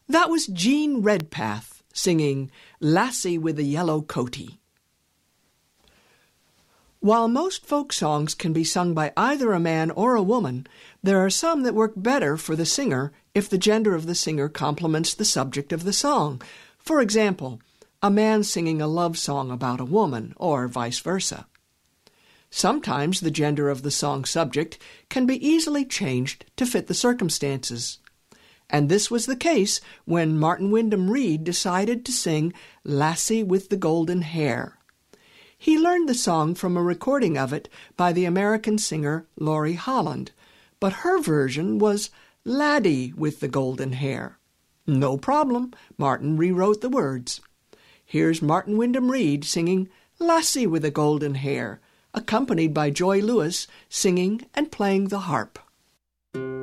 That was Jean Redpath singing Lassie with a Yellow Coatie. While most folk songs can be sung by either a man or a woman, there are some that work better for the singer if the gender of the singer complements the subject of the song. For example, a man singing a love song about a woman, or vice versa. Sometimes the gender of the song subject can be easily changed to fit the circumstances. And this was the case when Martin Wyndham Reed decided to sing Lassie with the Golden Hair. He learned the song from a recording of it by the American singer Laurie Holland, but her version was Laddie with the Golden Hair. No problem, Martin rewrote the words. Here's Martin Wyndham Reed singing Lassie with the Golden Hair, accompanied by Joy Lewis singing and playing the harp.